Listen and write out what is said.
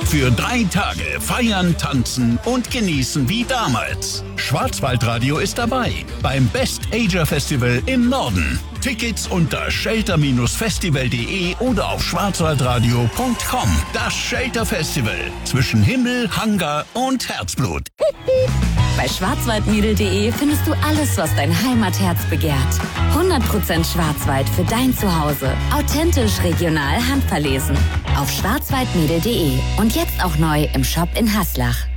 Für 3 Tage feiern, tanzen und genießen wie damals. Schwarzwaldradio ist dabei beim Best Ager Festival im Norden. Tickets unter shelter-festival.de oder auf schwarzwaldradio.com. Das Shelter Festival zwischen Himmel, Hangar und Herzblut. Bei schwarzwaldmädel.de findest du alles, was dein Heimatherz begehrt. 100% Schwarzwald für dein Zuhause. Authentisch, regional, handverlesen. Auf schwarzwaldmädel.de und jetzt auch neu im Shop in Haslach.